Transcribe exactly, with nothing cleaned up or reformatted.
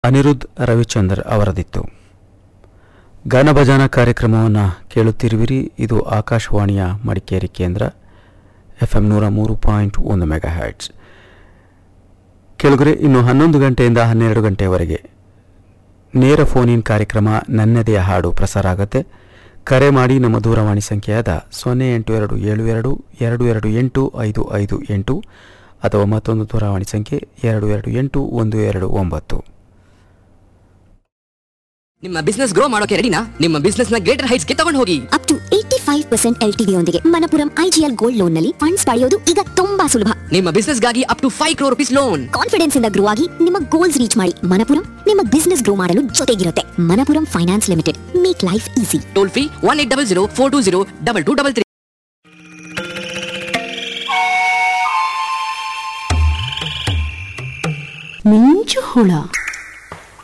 ಅನಿರುದ್ಧ್ ರವಿಚಂದರ್ ಅವರದಿತ್ತು. ಗಾನಭಜಾನ ಕಾರ್ಯಕ್ರಮವನ್ನು ಕೇಳುತ್ತಿರುವಿರಿ. ಇದು ಆಕಾಶವಾಣಿಯ ಮಡಿಕೇರಿ ಕೇಂದ್ರ, ಎಫ್ ಎಂ ನೂರ ಮೂರು ಪಾಯಿಂಟ್ ಒಂದು ಮೆಗಾ ಹ್ಯಾಟ್ಸ್. ಕೇಳುಗರೆ, ಇನ್ನು ಹನ್ನೊಂದು ಗಂಟೆಯಿಂದ ಹನ್ನೆರಡು ಗಂಟೆಯವರೆಗೆ ನೇರ ಫೋನ್ ಇನ್ ಕಾರ್ಯಕ್ರಮ ನನ್ನದೆಯ ಹಾಡು ಪ್ರಸಾರ ಆಗುತ್ತೆ. ಕರೆ ಮಾಡಿ. ನಮ್ಮ ದೂರವಾಣಿ ಸಂಖ್ಯೆಯಾದ ಸೊನ್ನೆ ಎಂಟು ಎರಡು ಏಳು ಎರಡು ಎರಡು ಎರಡು ಎಂಟು ಐದು ಐದು ಎಂಟು ಅಥವಾ ಮತ್ತೊಂದು ದೂರವಾಣಿ ಸಂಖ್ಯೆ ಎರಡು ಎರಡು ಎಂಟು ಒಂದು ಎರಡು ಒಂಬತ್ತು. ನಿಮ್ಮ ಬಿಸ್ನೆಸ್ ಗ್ರೋ ಮಾಡೋಕೆ ರೆಡಿನಾ? ನಿಮ್ಮ ಬಿಸ್ನೆಸ್ ನ ಗ್ರೇಟರ್ ಹೈಟ್ಸ್ ಗೆ ತಗೊಂಡು ಹೋಗಿ. Up to eighty five percent L T V ಯೊಂದಿಗೆ ಮಣಪುರಂ ಐಜಿಎಲ್ ಗೋಲ್ಡ್ ಲೋನ್ ನಲ್ಲಿ ಫಂಡ್ಸ್ ಪಡೆಯೋದು ಈಗ ತುಂಬಾ ಸುಲಭ. ನಿಮ್ಮ ಬಿಸ್ನೆಸ್ ಗಾಗಿ up to five crore rupees loan. Confidence ಇಂದ ಗ್ರೋ ಆಗಿ ನಿಮ್ಮ ಗೋಲ್ಸ್ ರೀಚ್ ಮಾಡಿ. ಮಣಪುರಂ ನಿಮ್ಮ ಬಿಸ್ನೆಸ್ ಗ್ರೋ ಮಾಡಲು ಜೊತೆಗಿರುತ್ತೆ. Manappuram finance limited, make life easy. Toll free one eight double zero four two zero double two double three. ಮಿಂಚು ಹುಳ.